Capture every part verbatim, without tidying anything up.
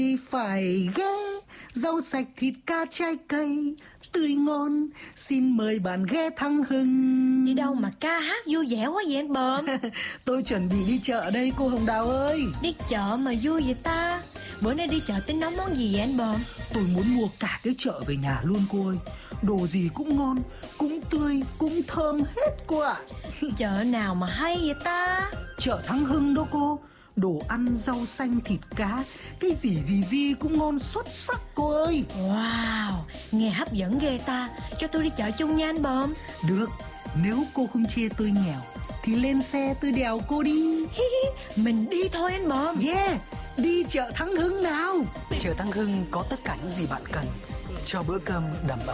Phải ghé rau sạch thịt cá trái cây tươi ngon, xin mời bạn ghé Thắng Hưng. Đi đâu mà ca hát vui vẻ quá vậy anh Bờm? Tôi chuẩn bị đi chợ đây cô Hồng Đào ơi. Đi chợ mà vui vậy ta? Bữa nay đi chợ tính nấu món gì vậy anh Bờm? Tôi muốn mua cả cái chợ về nhà luôn cô ơi. Đồ gì cũng ngon, cũng tươi, cũng thơm hết cô ạ. Chợ nào mà hay vậy ta? Chợ Thắng Hưng đó cô. Đồ ăn, rau xanh, thịt cá, cái gì gì gì cũng ngon xuất sắc cô ơi. Wow, nghe hấp dẫn ghê ta. Cho tôi đi chợ chung nha anh Bờm. Được, nếu cô không chê tôi nghèo thì lên xe tôi đèo cô đi. Mình đi thôi anh Bờm. Yeah, đi chợ Thắng Hưng nào. Chợ Thắng Hưng có tất cả những gì bạn cần cho bữa cơm đầm ấm.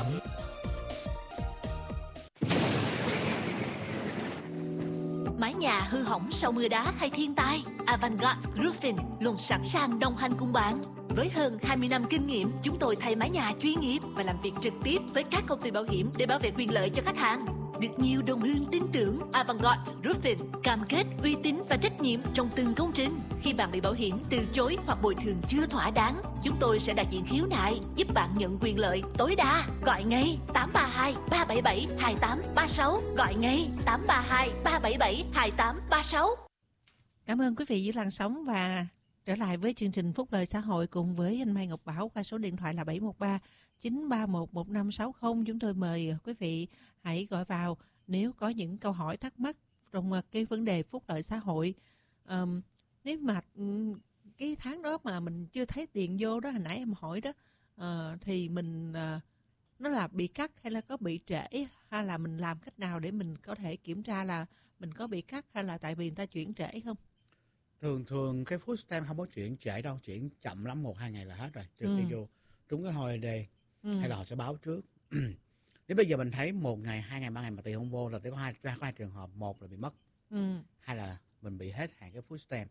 Mái nhà hư hỏng sau mưa đá hay thiên tai, Avantgarde Roofing luôn sẵn sàng đồng hành cùng bạn. Với hơn hai mươi năm kinh nghiệm, chúng tôi thay mái nhà chuyên nghiệp và làm việc trực tiếp với các công ty bảo hiểm để bảo vệ quyền lợi cho khách hàng. Được nhiều đồng hương tin tưởng, Avantgarde Roofing cam kết uy tín và trách nhiệm trong từng công trình. Khi bạn bị bảo hiểm từ chối hoặc bồi thường chưa thỏa đáng, chúng tôi sẽ đại diện khiếu nại, giúp bạn nhận quyền lợi tối đa. Gọi ngay tám ba hai ba bảy bảy hai tám ba sáu, gọi ngay tám ba hai ba bảy bảy hai tám ba sáu. Cảm ơn quý vị giữ làn sóng và trở lại với chương trình Phúc Lợi Xã Hội cùng với anh Mai Ngọc Bảo qua số điện thoại là bảy một ba chín ba một một năm sáu không. Chúng tôi mời quý vị hãy gọi vào nếu có những câu hỏi thắc mắc trong cái vấn đề phúc lợi xã hội. Um, nếu mà cái tháng đó mà mình chưa thấy tiền vô đó, hồi nãy em hỏi đó, uh, thì mình uh, nó là bị cắt hay là có bị trễ, hay là mình làm cách nào để mình có thể kiểm tra là mình có bị cắt hay là tại vì người ta chuyển trễ không? Thường thường cái food stamp không có chuyển trễ đâu, chuyển chậm lắm một hai ngày là hết rồi, trừ ừ. khi vô trúng cái holiday ừ. hay là họ sẽ báo trước. Nếu bây giờ mình thấy một ngày, hai ngày, ba ngày mà tiền không vô là có hai, có hai trường hợp, một là bị mất, ừ. hai là mình bị hết hạn cái food stamp,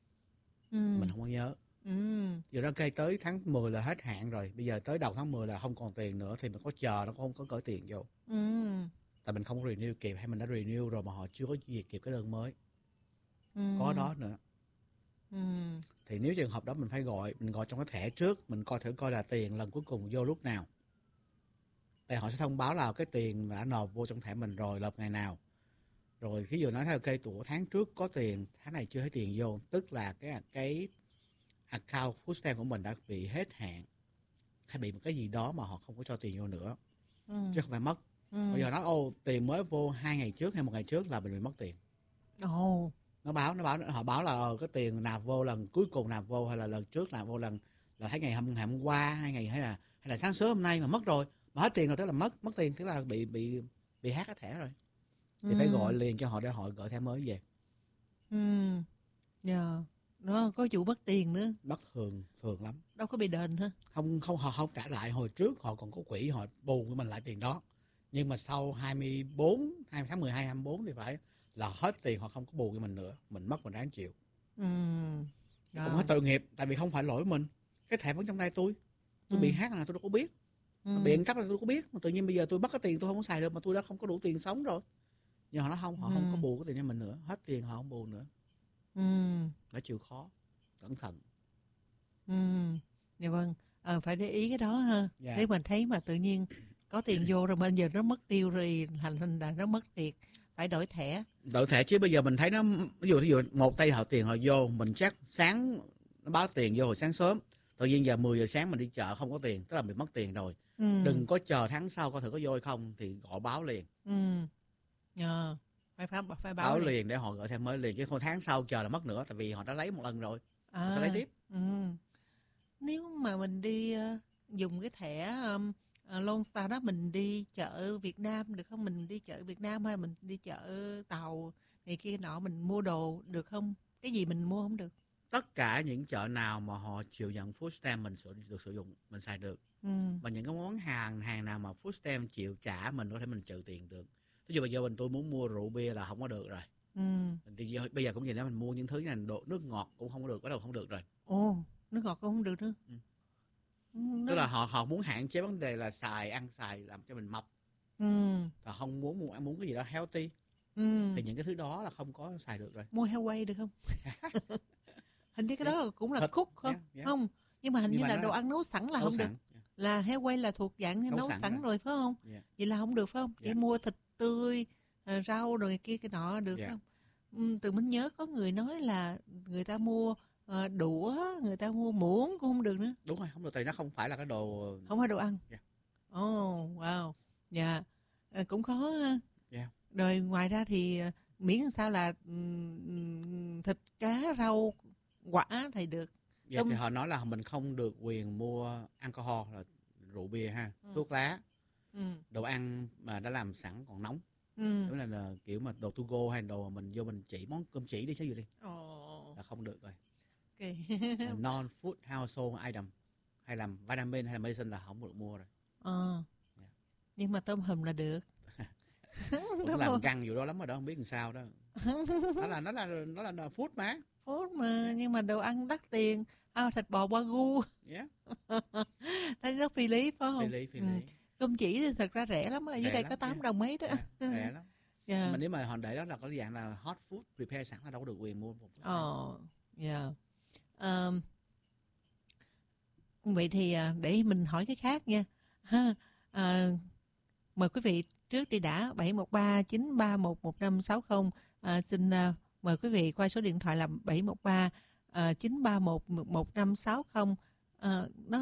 ừ. mình không có nhớ. ừ. Giờ nó cây tới tháng mười là hết hạn rồi, bây giờ tới đầu tháng mười là không còn tiền nữa thì mình có chờ nó cũng không có cỡ tiền vô. ừ. Tại mình không có renew kịp, hay mình đã renew rồi mà họ chưa có duyệt kịp cái đơn mới. ừ. Có đó nữa. ừ. Thì nếu trường hợp đó mình phải gọi, mình gọi trong cái thẻ trước, mình coi thử coi là tiền lần cuối cùng vô lúc nào. Tại họ sẽ thông báo là cái tiền đã nộp vô trong thẻ mình rồi, nộp ngày nào. Rồi ví dụ nói theo cây của tháng trước có tiền, tháng này chưa thấy tiền vô, tức là cái cái account food stamp của mình đã bị hết hạn, hay bị một cái gì đó mà họ không có cho tiền vô nữa, ừ. chứ không phải mất. ừ. Bây giờ nói ô tiền mới vô hai ngày trước hay một ngày trước là mình bị mất tiền. Ồ. Nó báo, nó báo, họ báo là ờ, cái tiền nạp vô lần cuối cùng nạp vô hay là lần trước nạp vô lần là thấy ngày hôm ngày hôm qua, hai ngày hay là hay là sáng sớm hôm nay mà mất rồi, mà hết tiền rồi, tức là mất mất tiền, tức là bị bị bị hack cái thẻ rồi. Thì ừ. phải gọi liền cho họ để họ gửi thẻ mới về. Ừ. Dạ. Nó có vụ mất tiền nữa. Mất thường thường lắm. Đâu có bị đền hả? Không không họ không trả lại, hồi trước họ còn có quỹ họ bù cho mình lại tiền đó. Nhưng mà sau hai mươi bốn tháng mười hai hai mươi bốn thì phải là hết tiền, họ không có bù cho mình nữa, mình mất mình đáng chịu. Ừ. Cũng hết tội nghiệp, tại vì không phải lỗi mình, cái thẻ vẫn trong tay tôi, tôi ừ. bị hack là tôi đâu có biết, ừ. bị ăn cắp là tôi có biết, mà tự nhiên bây giờ tôi mất cái tiền tôi không có xài được, mà tôi đã không có đủ tiền sống rồi. Nhưng họ nói không, họ ừ. không có bù cái tiền cho mình nữa, hết tiền họ không bù nữa. Ừ. Phải chịu khó, cẩn thận. Ừ. Dạ vâng, à, phải để ý cái đó ha. Dạ. Nếu mình thấy mà tự nhiên có tiền vô rồi bây giờ nó mất tiêu rồi, thành là nó mất tiền, phải đổi thẻ. Đổi thẻ chứ bây giờ mình thấy nó, ví dụ ví dụ một tay họ tiền họ vô, mình chắc sáng nó báo tiền vô hồi sáng sớm, tự nhiên giờ mười giờ sáng mình đi chợ không có tiền, tức là mình mất tiền rồi. Ừ. Đừng có chờ tháng sau coi thử có vô hay không thì gọi báo liền. Ừ. À, phải, phải, phải báo, báo liền. liền để họ gửi thêm mới liền, chứ không tháng sau chờ là mất nữa, tại vì họ đã lấy một lần rồi, à, sẽ lấy tiếp. Ừ. Nếu mà mình đi uh, dùng cái thẻ um, uh, Lone Star đó, mình đi chợ Việt Nam được không? Mình đi chợ Việt Nam hay mình đi chợ Tàu này kia nọ, mình mua đồ được không? Cái gì mình mua không được? Tất cả những chợ nào mà họ chịu nhận food stamp mình được sử dụng, mình xài được. Ừ. Và những cái món hàng hàng nào mà food stamp chịu trả mình có thể mình trừ tiền được. Ví dụ bây giờ mình tôi muốn mua rượu bia là không có được rồi. Ừ. Thì bây giờ cũng vậy đó, mình mua những thứ này, độ nước ngọt cũng không có được, bắt đầu không được rồi. Ồ, nước ngọt cũng không được nữa. Ừ. Tức là họ họ muốn hạn chế vấn đề là xài ăn xài làm cho mình mập. Ừ. Và không muốn muốn ăn muốn cái gì đó healthy. Ừ. Thì những cái thứ đó là không có xài được rồi. Mua heo quay được không? Hình như cái đó là cũng là thịt, cook không? Yeah, yeah. Không, Nhưng mà hình Nhưng như mà là nó đồ là ăn nấu sẵn là nấu không sẵn. được. Là heo quay là thuộc dạng nấu, Nấu sẵn, sẵn rồi phải không? Yeah. Vậy là không được phải không? Chỉ Yeah. mua thịt tươi, ờ, rau rồi kia cái nọ được Yeah. phải không? Ừ, từ mình nhớ có người nói là người ta mua ờ, đũa, người ta mua muỗng cũng không được nữa. Đúng rồi, không được, tại nó không phải là cái đồ. Không phải đồ ăn. Yeah. Oh, wow. Dạ. Ờ, cũng khó ha. Yeah. Rồi ngoài ra thì ờ, miễn làm sao là ừm, thịt, cá, rau, quả thì được. Dạ, Tôm- thì họ nói là mình không được quyền mua alcohol là rượu bia ha, Ừ. thuốc lá, Ừ. đồ ăn mà đã làm sẵn còn nóng. Ừ. Đó là, là kiểu mà đồ to go hay đồ mà mình vô mình chỉ món cơm chỉ đi chứ gì đi Ồ. là không được rồi. Ok. Non food household item hay là vitamin hay là medicine là không được mua rồi. Ờ. Yeah. Nhưng mà tôm hùm là được. Cũng Tôm làm hùm. căng vụ đó lắm rồi đó, không biết làm sao đó. Nó là nó là nó là, là food mà. Phốt mà, nhưng mà đồ ăn đắt tiền. À, thịt bò Wagyu. Yeah. Thấy rất phi lý phải không? Phi lý, phi Ừ. lý. Cơm chỉ thì thật ra rẻ lắm. Ở dưới Rẻ đây lắm, có tám yeah. đồng mấy đó. Yeah, rẻ lắm. Dạ. Mà nếu mà họ để đó là có dạng là hot food prepare sẵn là đâu có được quyền mua. Ồ, dạ. Ờm, Vậy thì à, để mình hỏi cái khác nha. Ha, à, mời quý vị trước đi đã. Bảy một ba chín ba một một năm sáu không. À, xin à, mời quý vị qua số điện thoại là bảy một ba chín ba một một năm sáu không. À, nó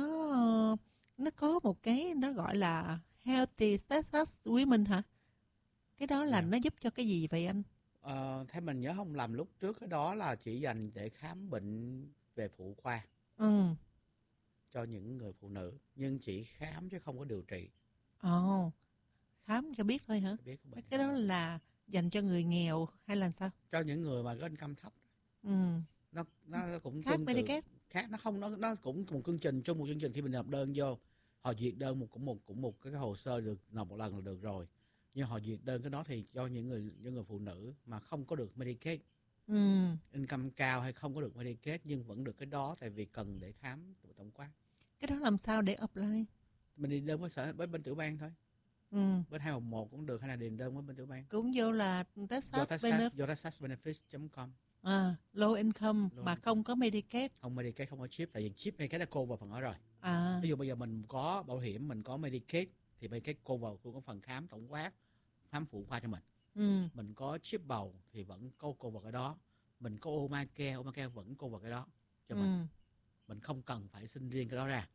nó có một cái nó gọi là Healthy Status Women hả? Cái đó là Dạ. nó giúp cho cái gì vậy anh? Ờ, theo mình nhớ không lầm lúc trước cái đó là chỉ dành để khám bệnh về phụ khoa Ừ. cho những người phụ nữ, nhưng chỉ khám chứ không có điều trị. Ồ, khám cho biết thôi hả? Biết có bệnh Cái đó là dành cho người nghèo hay là sao? cho những người mà có income thấp. Ừ. Nó nó cũng Khác tương tự. Medicaid. Khác nó không nó nó cũng một chương trình chung, một chương trình khi mình nộp đơn vô, họ duyệt đơn một cũng một cũng một cái hồ sơ được nộp một lần là được rồi. Nhưng họ duyệt đơn cái đó thì cho những người những người phụ nữ mà không có được Medicaid, Ừ. income cao hay không có được Medicaid nhưng vẫn được cái đó, tại vì cần để khám tổng quát. Cái đó làm sao để apply? Mình đi đơn với sở với bên tiểu bang thôi, Ừ. bên hai một một cũng được, hay là điền đơn với bên tiểu bang. Cũng vô là Texas Texas benefit, vô texas benefits chấm com. à, low income Low mà income. không có Medicaid. Không Medicaid, không có chip, tại vì chip Medicaid đã cover phần đó rồi. À. Ví dụ bây giờ mình có bảo hiểm, mình có Medicaid thì Medicaid cover cũng có phần khám tổng quát, khám phụ khoa cho mình. Ừ. Mình có chip bầu thì vẫn có cover cái đó. Mình có Obamacare, Obamacare vẫn cover cái đó cho mình. Ừ. Mình không cần phải xin riêng cái đó ra,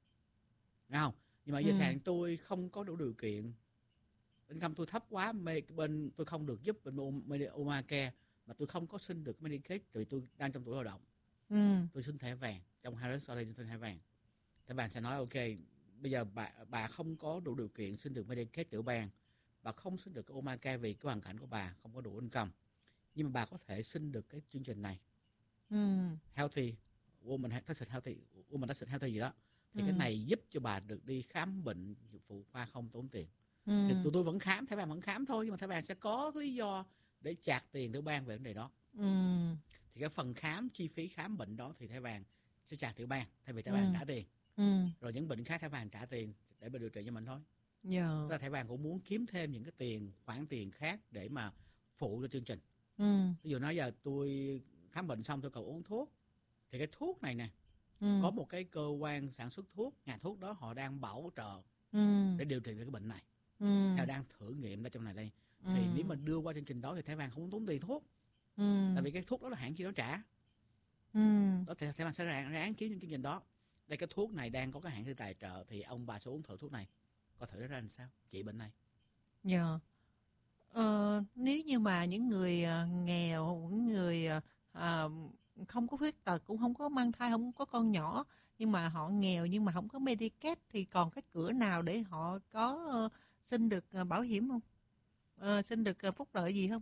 nghe không? Nhưng mà giờ Ừ. thằng tôi không có đủ điều kiện, income tôi thấp quá, mê- bên tôi không được giúp bên Obama- Obamacare, mà tôi không có xin được Medicaid vì tôi đang trong tuổi lao động. Ừ. Tôi xin thẻ vàng trong Harris ở đây, tôi xin thẻ vàng. Thẻ vàng sẽ nói ok, bây giờ bà bà không có đủ điều kiện xin được Medicaid tiểu bang, bà không xin được cái Obamacare vì cái hoàn cảnh của bà không có đủ income, nhưng mà bà có thể xin được cái chương trình này, Ừ. Healthy Woman Texas Healthy Woman Texas Healthy gì đó, thì Ừ. cái này giúp cho bà được đi khám bệnh phụ khoa không tốn tiền. Ừ. Thì tụi tôi vẫn khám, thẻ vàng vẫn khám thôi, nhưng mà thẻ vàng sẽ có lý do để chạc tiền tiểu bang về vấn đề đó. Ừ. Thì cái phần khám, chi phí khám bệnh đó thì thẻ vàng sẽ trả tiểu bang, thay vì thẻ Ừ. vàng trả tiền. Ừ. Rồi những bệnh khác thẻ vàng trả tiền để mà điều trị cho mình thôi. Dạ. Tức là thẻ vàng cũng muốn kiếm thêm những cái tiền, khoản tiền khác để mà phụ cho chương trình. Ừ. Ví dụ nói giờ tôi khám bệnh xong tôi cần uống thuốc, thì cái thuốc này nè, Ừ. có một cái cơ quan sản xuất thuốc, nhà thuốc đó họ đang bảo trợ Ừ. để điều trị về cái bệnh này, Ừ. họ đang thử nghiệm ở trong này đây. Ừ. Thì nếu mà đưa qua chương trình đó thì thẻ vàng không tốn tiền thuốc, Ừ. tại vì cái thuốc đó là hãng chi đó trả. Ừ. Đó thì thẻ vàng sẽ ráng, ráng kiếm những chương trình đó. Đây cái thuốc này đang có cái hãng thư tài trợ, thì ông bà sẽ uống thử thuốc này, coi thử nó ra làm sao trị bệnh này. Dạ. Ờ, nếu như mà những người à, nghèo, những người à, à, không có khuyết tật, cũng không có mang thai, không có con nhỏ, nhưng mà họ nghèo nhưng mà không có Medicaid, thì còn cái cửa nào để họ có ờ, xin được ờ, bảo hiểm không? Ờ, xin được ờ, phúc lợi gì không?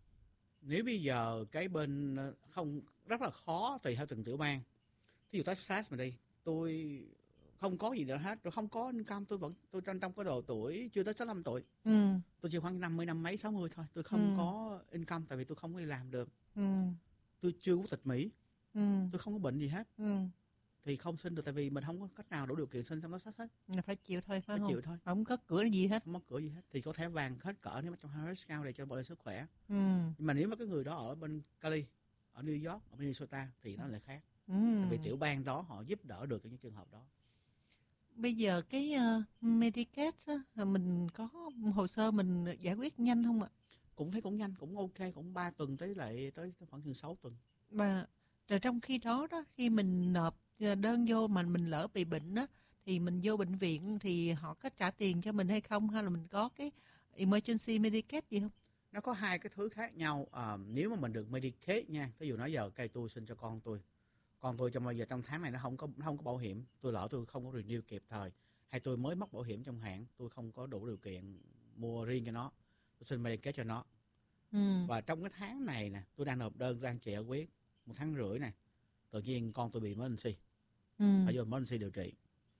Nếu bây giờ cái bên ờ, không, rất là khó tùy theo từng tiểu bang. Ví dụ Texas mà đi, tôi không có gì nữa hết, tôi không có income, tôi vẫn tôi trong trong cái độ tuổi chưa tới sáu mươi lăm tuổi, Ừ. tôi chỉ khoảng năm mươi năm mấy sáu mươi thôi, tôi không Ừ. có income tại vì tôi không có đi làm được, Ừ. tôi chưa có tịch Mỹ, Ừ. tôi không có bệnh gì hết, Ừ. thì không xin được, tại vì mình không có cách nào đủ điều kiện xin trong đó sách hết, Là phải chịu thôi phải phải không? chịu thôi, Không có cửa gì hết. không có cửa gì hết. Thì có thẻ vàng hết cỡ nếu mà trong Harris County để cho bảo vệ sức khỏe. Ừ. Nhưng mà nếu mà cái người đó ở bên Cali, ở New York, ở Minnesota thì nó lại khác. Ừ. Vì tiểu bang đó họ giúp đỡ được những trường hợp đó. Bây giờ cái uh, Medicaid á, mình có hồ sơ mình giải quyết nhanh không ạ? Cũng thấy cũng nhanh, cũng ok, cũng ba tuần tới lại tới khoảng chừng sáu tuần. Và rồi trong khi đó đó, khi mình nộp đơn vô mà mình lỡ bị bệnh đó, thì mình vô bệnh viện thì họ có trả tiền cho mình hay không, hay là mình có cái emergency Medicaid gì không? Nó có hai cái thứ khác nhau. À, nếu mà mình được Medicaid nha, ví dụ nói giờ cây tôi sinh cho con tôi, con tôi trong bây giờ trong tháng này nó không có nó không có bảo hiểm, tôi lỡ tôi không có renew kịp thời, hay tôi mới mắc bảo hiểm trong hạn, tôi không có đủ điều kiện mua riêng cho nó, tôi xin Medicaid cho nó. Ừ. Và trong cái tháng này nè, tôi đang nộp đơn, đang chạy quyết một tháng rưỡi này, tự nhiên con tôi bị emergency, Ừ. phải vô emergency điều trị,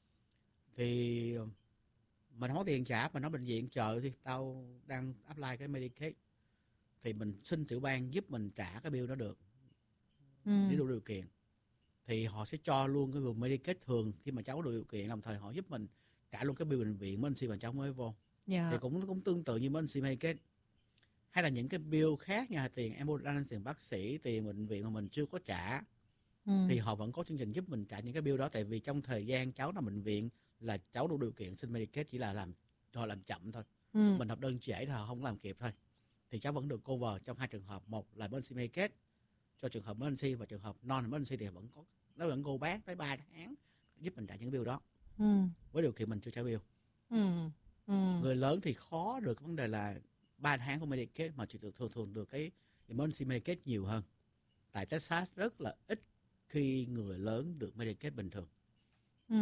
thì mình không có tiền trả, mình nói bệnh viện chờ thì tao đang apply cái Medicaid, thì mình xin tiểu bang giúp mình trả cái bill đó được. Ừ. Nếu đủ điều kiện thì họ sẽ cho luôn cái vùng Medicaid thường, khi mà cháu đủ điều kiện, đồng thời họ giúp mình trả luôn cái bill bệnh viện emergency mà cháu mới vô. Dạ. Thì cũng cũng tương tự như emergency Medicaid. Hay là những cái bill khác như là tiền ambulance, tiền bác sĩ, tiền bệnh viện mà mình chưa có trả, Ừ. thì họ vẫn có chương trình giúp mình trả những cái bill đó. Tại vì trong thời gian cháu nằm bệnh viện là cháu đủ điều kiện xin Medicaid, chỉ là làm họ làm chậm thôi. Ừ. Mình nộp đơn trễ thì họ không làm kịp thôi, thì cháu vẫn được cover trong hai trường hợp, một là emergency Medicaid cho trường hợp emergency, và trường hợp non emergency thì vẫn có, nó vẫn go back tới ba tháng giúp mình trả những bill đó, Ừ. với điều kiện mình chưa trả bill. Ừ. Ừ. Người lớn thì khó được vấn đề là ba tháng của Medicaid, mà chỉ thường thường được cái emergency Medicaid nhiều hơn. Tại Texas rất là ít khi người lớn được Medicaid bình thường. Ừ.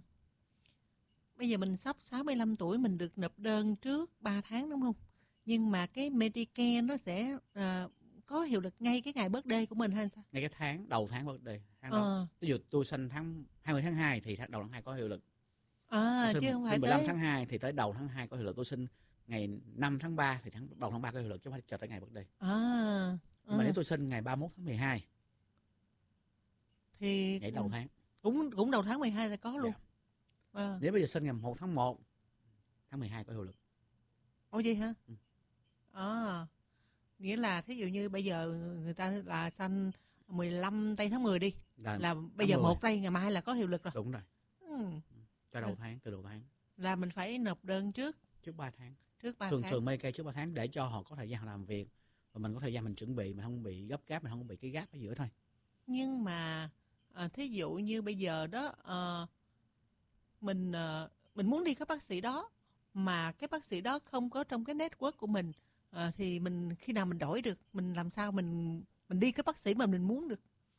Bây giờ mình sắp sáu mươi lăm tuổi, mình được nộp đơn trước ba tháng đúng không? Nhưng mà cái Medicare nó sẽ à, có hiệu lực ngay cái ngày birthday của mình hay sao? Ngay cái tháng đầu tháng birthday, tháng đó. Ờ. Ví dụ tôi sinh tháng hai mươi tháng hai thì tháng đầu tháng hai có hiệu lực. À, Tôi sinh, chứ không phải sinh mười lăm tới tháng hai thì tới đầu tháng hai có hiệu lực. Tôi sinh ngày năm tháng ba thì tháng đầu tháng ba có hiệu lực, chứ không phải chờ tới ngày birthday. à, Nhưng mà à. nếu tôi sinh ngày ba mươi mốt tháng mười hai thì ngày đầu tháng. cũng cũng đầu tháng mười hai là có luôn. Dạ. À. Nếu bây giờ sinh ngày một tháng một tháng mười hai có hiệu lực. Ồ vậy hả? Ừ. À, nghĩa là thí dụ như bây giờ người ta là sanh mười lăm tây tháng mười đi, Là, là bây giờ một tây ngày mai là có hiệu lực rồi. đúng rồi, Ừ. cho đầu tháng, từ đầu tháng, Là mình phải nộp đơn trước trước ba tháng. trước ba Thường tháng. thường Medicaid trước ba tháng để cho họ có thời gian họ làm việc, và mình có thời gian mình chuẩn bị, mình không bị gấp gáp, mình không bị cái gap ở giữa thôi. Nhưng mà à, thí dụ như bây giờ đó à, mình à, mình muốn đi cái bác sĩ đó mà cái bác sĩ đó không có trong cái network của mình, à, thì mình khi nào mình đổi được, mình làm sao mình mình đi cái bác sĩ mà mình muốn được?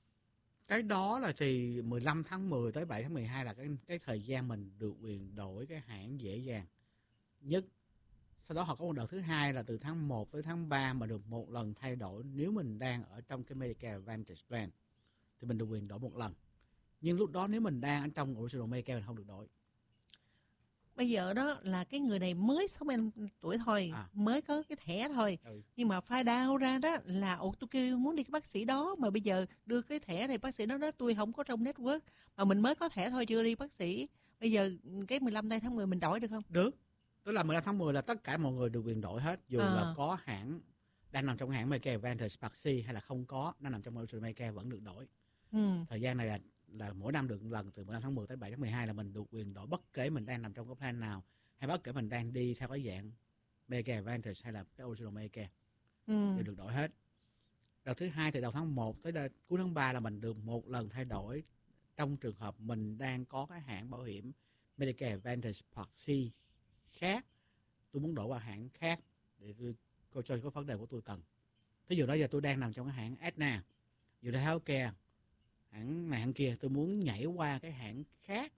Cái đó là thì mười lăm tháng mười tới bảy tháng mười hai là cái cái thời gian mình được quyền đổi cái hãng dễ dàng nhất. Sau đó họ có một đợt thứ hai là từ tháng một tới tháng ba mà được một lần thay đổi. Nếu mình đang ở trong cái Medicare Advantage Plan thì mình được quyền đổi một lần. Nhưng lúc đó nếu mình đang ở trong Original Medicare mình không được đổi. Bây giờ đó là cái người này mới sáu mươi lăm tuổi thôi, À. mới có cái thẻ thôi. Ừ. Nhưng mà file out ra đó là ồ tôi kêu muốn đi cái bác sĩ đó, mà bây giờ đưa cái thẻ này bác sĩ đó đó tôi không có trong network, mà mình mới có thẻ thôi chưa đi bác sĩ. Bây giờ cái mười lăm tây tháng mười mình đổi được không? Được. Tức là mười lăm tháng mười là tất cả mọi người được quyền đổi hết. Dù À. là có hãng đang nằm trong hãng Medicare Advantage Part C hay là không có, đang nằm trong Original Medicare vẫn được đổi. Ừ. Thời gian này là là mỗi năm được một lần, từ mười lăm tháng mười tới bảy tháng mười hai là mình được quyền đổi, bất kể mình đang nằm trong cái plan nào, hay bất kể mình đang đi theo cái dạng Medicare Advantage hay là cái Original Medicare, Ừ. đều được đổi hết. Đợt thứ hai từ đầu tháng một tới đợt, cuối tháng ba là mình được một lần thay đổi trong trường hợp mình đang có cái hãng bảo hiểm Medicare Advantage Part C khác, tôi muốn đổi qua hãng khác để tôi coi cho cái vấn đề của tôi cần. Thí dụ đó giờ tôi đang nằm trong cái hãng Aetna, United Healthcare, hãng này hãng kia, tôi muốn nhảy qua cái hãng khác,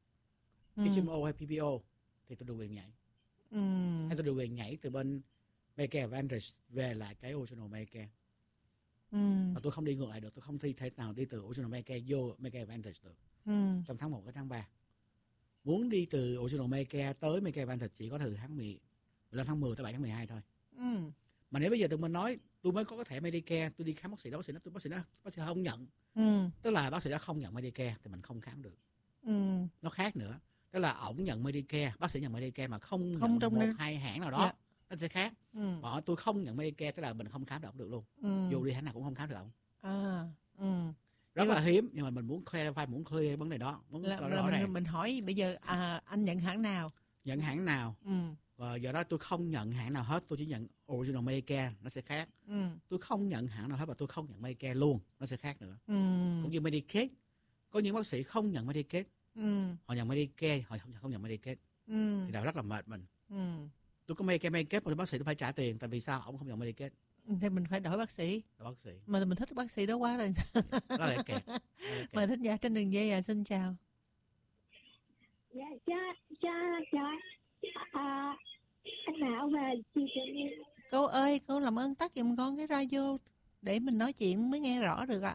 Ừ. H M O hay P P O, thì tôi được quyền nhảy. Ừ. Hay tôi được quyền nhảy từ bên Medicare Advantage về lại cái Original Medicare. Ừ. Và tôi không đi ngược lại được, tôi không thi thể nào đi từ Original Medicare vô Medicare Advantage được Ừ. trong tháng một tới tháng ba. Muốn đi từ Original Medicare tới Medicare Advantage chỉ có từ tháng mười, mười lăm tháng mười tới bảy tháng mười hai thôi. Ừ. Mà nếu bây giờ tụi mình nói tôi mới có cái thẻ Medicare, tôi đi khám bác sĩ đó, bác sĩ nó bác sĩ nó bác sĩ không nhận, Ừ. tức là bác sĩ đó không nhận Medicare thì mình không khám được. Ừ. Nó khác nữa, tức là ổng nhận Medicare, bác sĩ nhận Medicare mà không, Không nhận trong một nên- hai hãng nào đó, Dạ. nó sẽ khác. Ừ. Mà tôi không nhận Medicare tức là mình không khám được ổng được luôn, Ừ. dù đi hãng nào cũng không khám được ổng. À. Ừ. Rất Nhưng là mà- hiếm, nhưng mà mình muốn clarify, muốn clear vấn đề đó, muốn là, rõ là ràng. mình, mình hỏi bây giờ à, anh nhận hãng nào? Nhận hãng nào? Ừ. Và giờ đó tôi không nhận hãng nào hết, tôi chỉ nhận Original Medicare, nó sẽ khác. Ừ. Tôi không nhận hãng nào hết và tôi không nhận Medicare luôn, nó sẽ khác nữa. Ừ. Cũng như Medicaid, có những bác sĩ không nhận Medicaid, Ừ. họ nhận Medicare, họ không, không nhận Medicaid, Ừ. thì là rất là mệt mình. Ừ. Tôi có Medicare, Medicaid mà bác sĩ tôi phải trả tiền, tại vì sao ông không nhận Medicaid? Thì mình phải đổi bác sĩ. Là bác sĩ, Mà mình thích bác sĩ đó quá rồi. đó là kẹt. Đó là kẹt. Mời thính giả trên đường dây à, xin chào. Dạ, cha, cha, cha, à, anh Mão và chị Trần Nguyên. Cô ơi, cô làm ơn tắt giùm con cái radio để mình nói chuyện mới nghe rõ được ạ.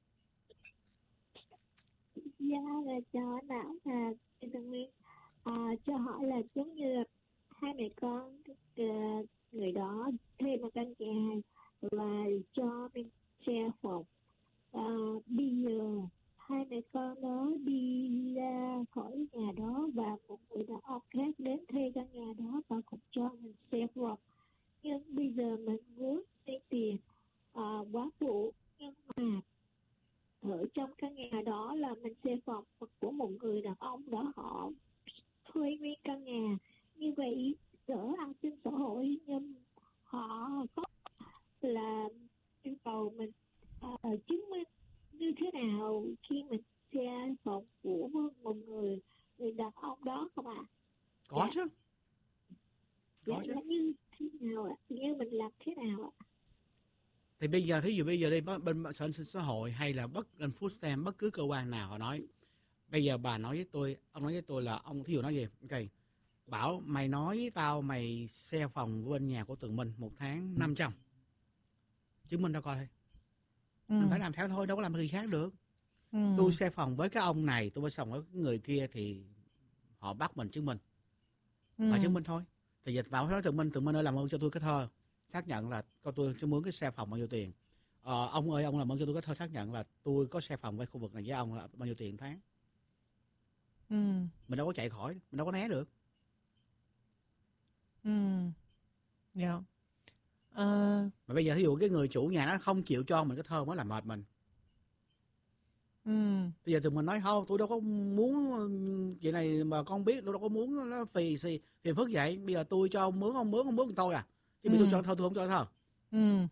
Dạ, là chào anh Mão và chị Trần Nguyên. À, cho hỏi là giống như là hai mẹ con uh, người đó thuê một căn nhà và cho mình share phòng. À, bây giờ hai mẹ con đó đi ra khỏi nhà đó và một người đàn ông khác đến thuê căn nhà đó và cũng cho mình share phòng. Nhưng bây giờ mình muốn lấy tiền à, quá phụ, nhưng mà ở trong căn nhà đó là mình share phòng của một người đàn ông đó, họ thuê nguyên căn nhà. Như vậy đỡ an sinh xã hội, nhưng họ có là yêu cầu mình uh, chứng minh như thế nào khi mình share phòng của một người người đàn ông đó không ạ? Có Dạ. chứ. Có Dạ, chứ. là như thế nào ạ? Như mình làm thế nào ạ? Thì bây giờ thí dụ bây giờ đi bên bên sở an sinh xã hội hay là bất bên food stamp, bất cứ cơ quan nào họ nói bây giờ bà nói với tôi, ông nói với tôi là ông thí dụ nói gì, ok, Bảo mày nói với tao mày xe phòng của bên nhà của Tường Minh một tháng năm trăm, chứng minh tao coi thôi. Ừ. Mình phải làm theo thôi, đâu có làm gì khác được. Ừ. Tôi xe phòng với cái ông này, tôi xe phòng với người kia thì họ bắt mình chứng minh, Ừ. họ chứng minh thôi. Thì giờ Bảo nói Tường Minh, Tường Minh ơi làm ơn cho tôi cái thơ xác nhận là có tôi cho mướn cái xe phòng bao nhiêu tiền. Ờ, ông ơi ông làm ơn cho tôi cái thơ xác nhận là tôi có xe phòng với khu vực này với ông là bao nhiêu tiền tháng. Ừ. Mình đâu có chạy khỏi, mình đâu có né được. Ừ. Dạ. Ờ. Mà bây giờ ví dụ cái người chủ nhà nó không chịu cho mình cái thơ mới làm mệt mình. Ừ. Bây giờ tụi mình nói không, tôi đâu có muốn chuyện này mà con biết, tôi đâu có muốn nó phì xì phiền phức vậy. Bây giờ tôi cho ông mướn, ông mướn, ông mướn tôi à. Chứ bây Ừ. tôi cho thơ tôi không cho thơ. Ừ.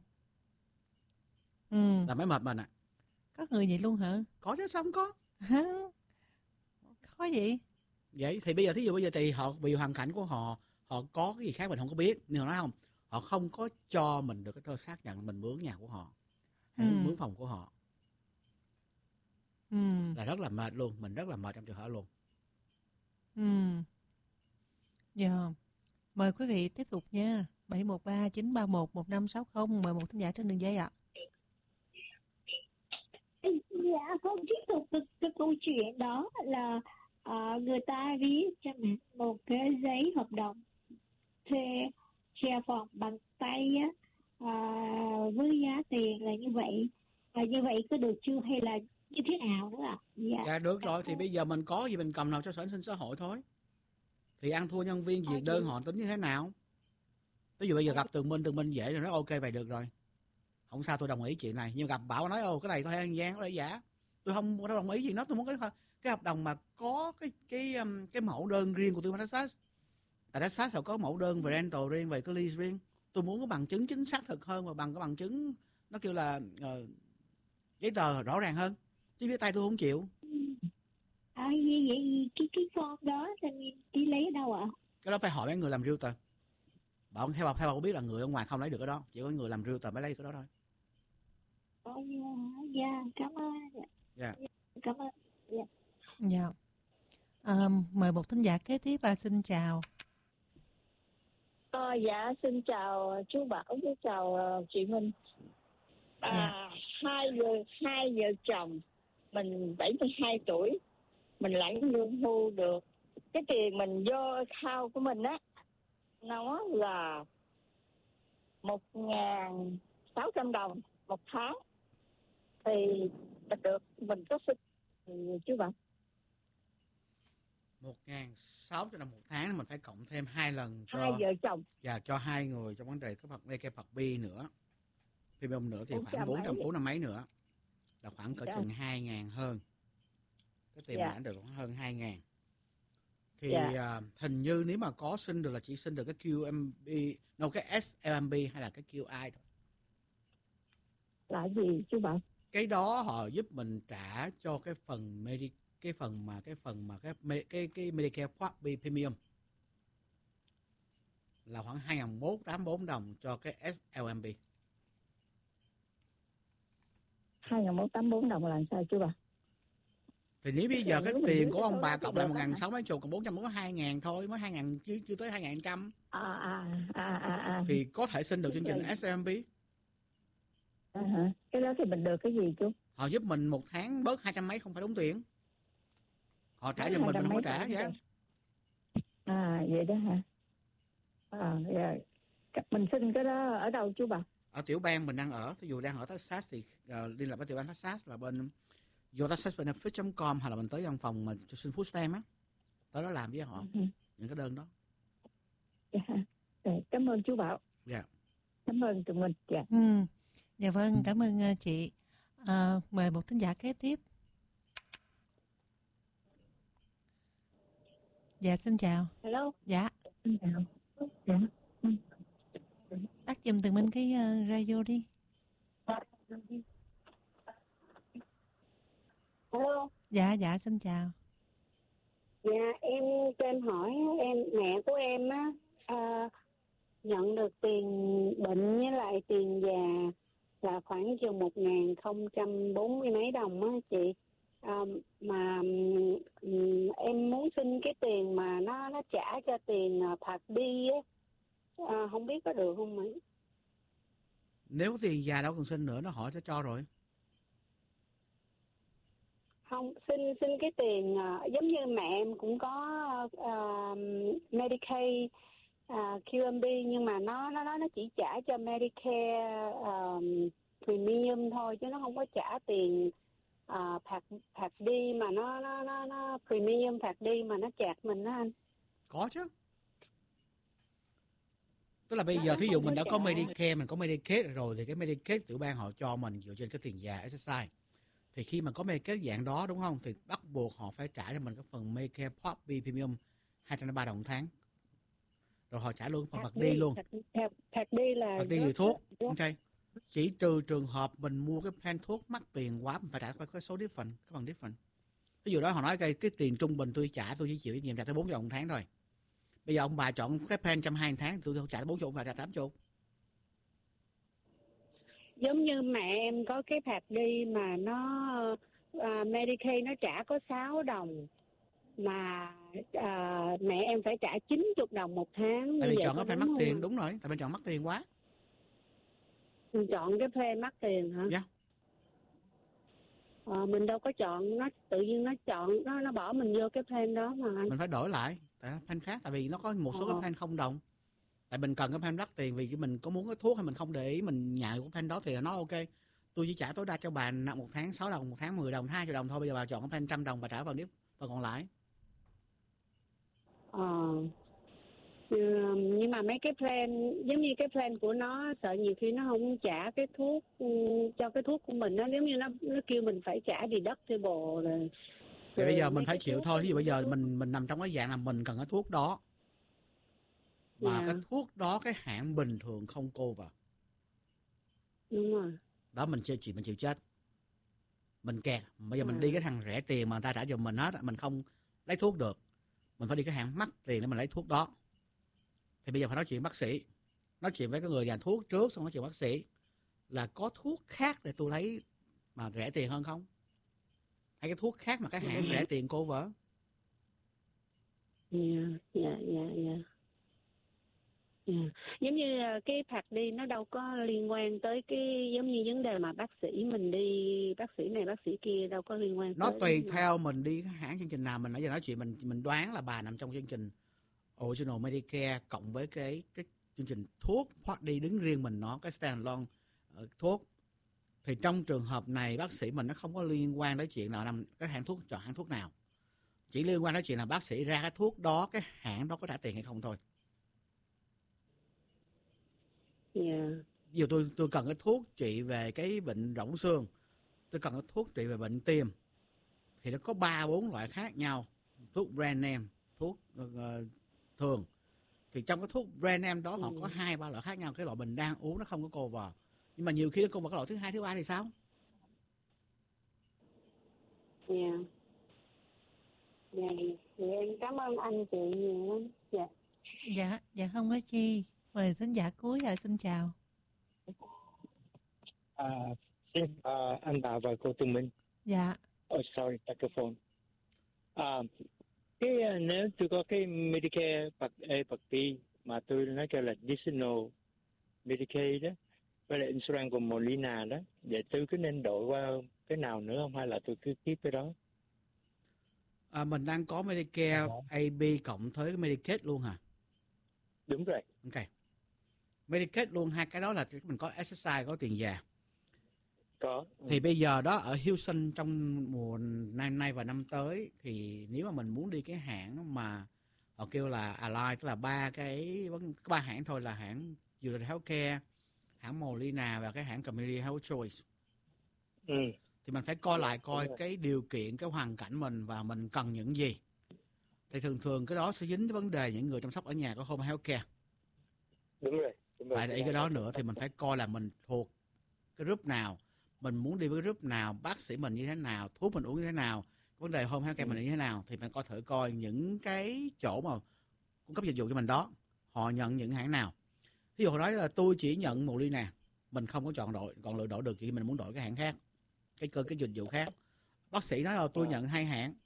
Ừ. Là mới mệt mình à. Có người vậy luôn hả? Có chứ sao không có. Khó gì? Vậy thì bây giờ thí dụ bây giờ thì họ vì hoàn cảnh của họ, họ có cái gì khác mình không có biết. Nhưng họ nói không, họ không có cho mình được cái thơ xác nhận mình mướn nhà của họ hay Ừ. mướn phòng của họ. Ừ. Là rất là mệt luôn, mình rất là mệt trong trường hợp luôn. Ừ. Dạ. Mời quý vị tiếp tục nha. bảy một ba chín ba một một năm sáu không. Mời một thính giả trên đường dây ạ. Dạ, con tiếp tục cái, cái câu chuyện đó là à, người ta viết cho mình một cái giấy hợp đồng thuê share phòng bằng tay á, à, với giá tiền là như vậy. Và như vậy có được chưa hay là như thế nào nữa ạ? Dạ. Dạ được rồi, thì bây giờ mình có gì mình cầm nào cho sở an sinh xã hội thôi. Thì ăn thua nhân viên duyệt đơn họ tính như thế nào. Ví dụ bây giờ gặp Tường Minh, Tường Minh dễ rồi nói ok vậy được rồi. Không sao tôi đồng ý chuyện này. Nhưng gặp Bảo nói ồ cái này có thể ăn gian, có thể giả. Tôi không có đồng ý gì nó, tôi muốn cái cái hợp đồng mà có cái cái um, cái mẫu đơn riêng của tôi Texas. Tại Texas họ có mẫu đơn về rental riêng, về cái lease riêng. Tôi muốn có bằng chứng chính xác thực hơn và bằng cái bằng chứng nó kêu là uh, giấy tờ rõ ràng hơn. Chứ viết tay tôi không chịu. À, vậy, vậy cái cái form đó thì mình đi lấy ở đâu ạ? Cái đó phải hỏi mấy người làm realtor. Bảo theo bà theo bà có biết là người ở ngoài không lấy được cái đó, chỉ có người làm realtor mới lấy được cái đó thôi. Ồ, dạ, dạ, cảm ơn. Dạ. Cảm ơn. Dạ. Dạ. À, mời một thính giả kế tiếp và xin chào. À, dạ xin chào chú Bảo với chào uh, chị Minh. À, Dạ. hai vợ hai vợ chồng mình bảy mươi hai tuổi, mình lãnh lương hưu được, cái tiền mình vô account của mình á nó là một ngàn sáu trăm đồng một tháng, thì được mình có xin chú Bảo. một ngàn sáu trăm đồng một tháng mình phải cộng thêm hai lần cho Hai vợ chồng. Dạ, cho hai người trong vấn đề cái phật cái phật bi nữa. Premium nữa thì Bốn khoảng trăm bốn trăm mấy. bốn năm mấy nữa. là khoảng cỡ Dạ. chừng hai ngàn hơn. Cái tiền Dạ. mãn được khoảng hơn hai ngàn. Thì Dạ. à, hình như nếu mà có xin được là chỉ xin được cái quy em bê, đâu cái ét lờ em bê hay là cái quy i thôi. Là gì chú Bảo? Cái đó họ giúp mình trả cho cái phần Medi, cái phần mà cái phần mà cái cái cái, cái Medicare Part B Premium là khoảng hai nghìn bốn trăm tám mươi tư đồng cho cái ét lờ em bê. hai nghìn bốn trăm tám mươi tư đồng là sao chú Bảo? Thì nếu bây giờ cái Nếu mình tiền dưới của cái ông số bà đó thì cộng lại được một á ngàn hả? sáu mấy chục, còn bốn trăm bốn mươi hai ngàn thôi, mới hai ngàn chứ chưa tới hai ngàn trăm. À à à à à. Thì có thể xin được chương trình Rồi. ét lờ em bê. À, hả? Cái đó thì mình được cái gì chú? Họ giúp mình một tháng bớt hai trăm mấy, không phải đóng tiền. Họ trả cho Hai mình, trăm mình không mấy có trả đồng giá. tiền. À vậy đó hả? À rồi. Mình xin cái đó ở đâu chú Bảo? Ở tiểu bang mình đang ở, ví dụ đang ở Texas thì uh, liên lạc với tiểu bang Texas là bên vô texas benefit chấm com, hoặc là mình tới văn phòng mà xin food stamp á, tới đó làm với họ Ừ. những cái đơn đó. Dạ. Rồi, cảm ơn chú Bảo. Dạ. Cảm ơn tụi mình. Dạ. Ừ. Dạ vâng, cảm ơn ờ, chị. Ờ, mời một thính giả kế tiếp. Dạ xin chào. Hello. Dạ, Xin chào. Dạ. tắt giùm từng mình cái uh, radio đi. Hello. Dạ dạ xin chào. Dạ em cho em hỏi, em mẹ của em á à, nhận được tiền bệnh với lại tiền già là khoảng chừng một nghìn không trăm bốn mươi mấy đồng á chị. À, mà um, em muốn xin cái tiền mà nó nó trả cho tiền uh, phạt đi á, à, không biết có được không ạ? Nếu tiền già đâu cần xin nữa, nó họ sẽ cho rồi. Không, xin xin cái tiền uh, giống như mẹ em cũng có uh, Medicaid, uh, quy em bê, nhưng mà nó nó nó nó chỉ trả cho Medicare uh, Premium thôi, chứ nó không có trả tiền uh, phạt phạt đi mà nó nó nó nó Premium phạt đi mà nó chạc mình đó anh. Có chứ. Tức là bây Nó- giờ nó thí dụ không mình có đã có trả. Medicare, mình có Medicaid rồi, thì cái Medicaid tiểu bang họ cho mình dựa trên cái tiền già ét ét i. Thì khi mà có Medicaid dạng đó đúng không, thì bắt buộc họ phải trả cho mình cái phần Medicare Part B Premium hai trăm ba đồng một tháng. Rồi họ trả luôn phần phạt đi luôn. Phạt, phạt, phạt đi là Phạt đi rất- thì thuốc, rất- ok. Chỉ trừ trường hợp mình mua cái plan thuốc mắc tiền quá, mình phải trả cái cái số different, cái phần different. Ví dụ đó họ nói cái, cái tiền trung bình tôi trả, tôi chỉ chịu trách nhiệm trả tới bốn trăm đồng một tháng thôi. Bây giờ ông bà chọn cái plan một trăm hai mươi tháng, tôi không trả tới bốn mươi, ông bà trả tám mươi. giống như mẹ em có cái phạt đi mà nó à, Medicaid nó trả có sáu đồng mà à, mẹ em phải trả chín mươi đồng một tháng. Tại Như vì vậy chọn có cái plan đúng mắc không tiền, ạ? đúng rồi, tại vì chọn mắc tiền quá. Mình chọn cái plan mắc tiền hả? Dạ. Ờ, mình đâu có chọn, nó tự nhiên nó chọn, nó nó bỏ mình vô cái plan đó mà anh. Mình phải đổi lại tại plan khác, tại vì nó có một số Ờ. cái plan không đồng. Tại mình cần cái plan mắc tiền vì mình có muốn cái thuốc, hay mình không để ý mình nhại của plan đó thì nó ok. Tôi chỉ trả tối đa cho bà nặng một tháng sáu đồng, một tháng mười đồng, hai triệu đồng thôi. Bây giờ bà chọn cái plan trăm đồng, bà trả phần tiếp phần còn lại. Ờ. Ừ, nhưng mà mấy cái plan giống như cái plan của nó sợ nhiều khi nó không trả cái thuốc ừ, cho cái thuốc của mình, nó giống như nó nó kêu mình phải trả deductible rồi. Thì bây giờ Rồi mình mấy phải cái chịu thuốc thôi. Ví dụ bây giờ thuốc- mình mình nằm trong cái dạng là mình cần cái thuốc đó, mà Dạ. cái thuốc đó cái hãng bình thường không cover, Đúng rồi. đó mình chịu, chỉ mình chịu chết, mình kẹt. Bây giờ mình À. đi cái thằng rẻ tiền mà người ta trả cho mình hết, mình không lấy thuốc được, mình phải đi cái hãng mắc tiền để mình lấy thuốc đó. Thì bây giờ phải nói chuyện bác sĩ, nói chuyện với cái người nhà thuốc trước, xong nói chuyện bác sĩ là có thuốc khác để tôi lấy mà rẻ tiền hơn không, hay cái thuốc khác mà cái hãng rẻ tiền cover. Dạ, dạ, dạ, dạ. Dạ. Giống như ờ, cái phạt đi nó đâu có liên quan tới cái giống như vấn đề mà bác sĩ mình đi bác sĩ này bác sĩ kia, đâu có liên quan Nó tới tùy mà. theo mình đi cái hãng chương trình nào. Mình nãy giờ nói chuyện mình mình đoán là bà nằm trong chương trình Original Medicare cộng với cái cái chương trình thuốc hoặc đi đứng riêng mình, nó cái standalone uh, thuốc. Thì trong trường hợp này bác sĩ mình nó không có liên quan tới chuyện là nằm cái hãng thuốc chọn hãng thuốc nào, chỉ liên quan tới chuyện là bác sĩ ra cái thuốc đó, cái hãng đó có trả tiền hay không thôi. Dạ. Ví dụ tôi tôi cần cái thuốc trị về cái bệnh rỗng xương, tôi cần có thuốc trị về bệnh tim thì nó có ba bốn loại khác nhau, thuốc brand name, thuốc uh, thường. Thì trong cái thuốc brand name đó ừ. họ có hai ba loại khác nhau. Cái loại mình đang uống nó không có cover, nhưng mà nhiều khi nó cover cái loại thứ hai thứ ba thì sao? Dạ. Dạ, thì em cảm ơn anh chị nhiều lắm. Dạ. Dạ, dạ không có chi. Mời thính giả cuối là xin chào. À, xin uh, anh Bảo và cô Tùng Minh. Dạ. Oh, sorry, microphone. À, cái nếu tôi có cái Medicare bậc A, bậc B mà tôi nói kêu là additional Medicaid đó, với lại insurance của Molina đó, vậy tôi cứ nên đổi qua cái nào nữa không, hay là tôi cứ keep cái đó? À, mình đang có Medicare A, B cộng tới Medicaid luôn hả? Đúng rồi. Ok. Medicaid luôn, hai cái đó là mình có exercise, có tiền già. Có. Ừ. Thì bây giờ đó ở Houston trong mùa năm nay và năm tới thì nếu mà mình muốn đi cái hãng mà họ kêu là Ally, tức là ba cái ba hãng thôi, là hãng United Healthcare, hãng Molina và cái hãng Community Health Choice. Ừ. Thì mình phải coi lại coi cái điều kiện, cái hoàn cảnh mình và mình cần những gì. Thì thường thường cái đó sẽ dính tới vấn đề những người chăm sóc ở nhà có home healthcare. Đúng rồi. Đúng rồi. Phải để ý cái đó nữa, thì mình phải coi là mình thuộc cái group nào, mình muốn đi với group nào, bác sĩ mình như thế nào, thuốc mình uống như thế nào, vấn đề home healthcare ừ. mình như thế nào. Thì mình có thử coi những cái chỗ mà cung cấp dịch vụ cho mình đó, họ nhận những hãng nào. Ví dụ họ nói là tôi chỉ nhận Molina, mình không có chọn đổi, còn lựa đổi được thì mình muốn đổi cái hãng khác, cái cơ cái dịch vụ khác. Bác sĩ nói là tôi à. nhận hai hãng,